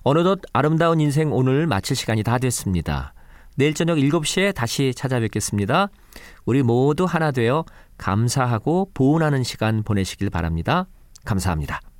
어느덧 아름다운 인생 오늘 마칠 시간이 다 됐습니다. 내일 저녁 7시에 다시 찾아뵙겠습니다. 우리 모두 하나 되어 감사하고 보은하는 시간 보내시길 바랍니다. 감사합니다.